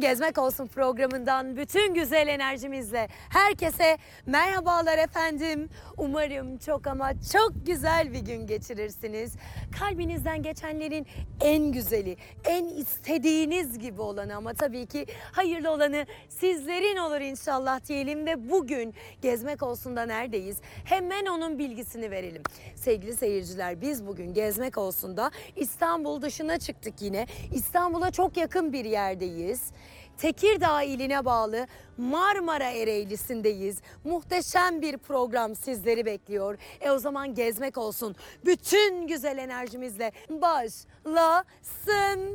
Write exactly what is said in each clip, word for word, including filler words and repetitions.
Gezmek Olsun programından bütün güzel enerjimizle herkese merhabalar efendim. Umarım çok ama çok güzel bir gün geçirirsiniz. Kalbinizden geçenlerin en güzeli, en istediğiniz gibi olanı ama tabii ki hayırlı olanı sizlerin olur inşallah diyelim ve bugün Gezmek Olsun'da neredeyiz? Hemen onun bilgisini verelim. Sevgili seyirciler, biz bugün Gezmek Olsun'da İstanbul dışına çıktık yine. İstanbul'a çok yakın bir yerdeyiz. Tekirdağ iline bağlı Marmara Ereğlisi'ndeyiz. Muhteşem bir program sizleri bekliyor. E o zaman Gezmek Olsun bütün güzel enerjimizle başlasın.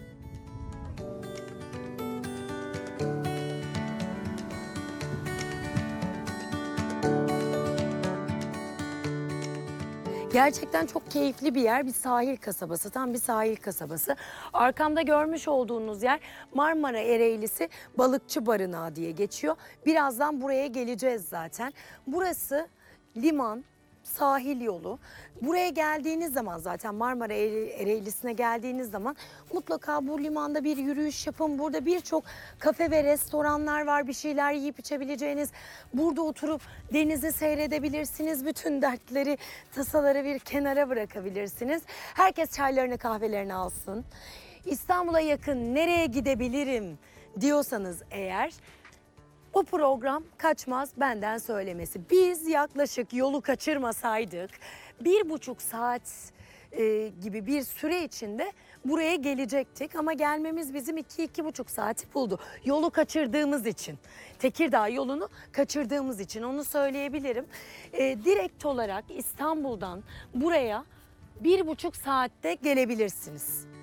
Gerçekten çok keyifli bir yer, bir sahil kasabası, tam bir sahil kasabası. Arkamda görmüş olduğunuz yer Marmara Ereğlisi Balıkçı Barınağı diye geçiyor. Birazdan buraya geleceğiz zaten. Burası liman, sahil yolu. Buraya geldiğiniz zaman zaten Marmara Ereğlisi'ne geldiğiniz zaman mutlaka bu limanda bir yürüyüş yapın. Burada birçok kafe ve restoranlar var. Bir şeyler yiyip içebileceğiniz. Burada oturup denizi seyredebilirsiniz. Bütün dertleri, tasaları bir kenara bırakabilirsiniz. Herkes çaylarını, kahvelerini alsın. İstanbul'a yakın nereye gidebilirim diyorsanız eğer, o program kaçmaz benden söylemesi. Biz yaklaşık yolu kaçırmasaydık bir buçuk saat e, gibi bir süre içinde buraya gelecektik. Ama gelmemiz bizim iki, iki buçuk saati buldu. Yolu kaçırdığımız için, Tekirdağ yolunu kaçırdığımız için onu söyleyebilirim. E, direkt olarak İstanbul'dan buraya bir buçuk saatte gelebilirsiniz.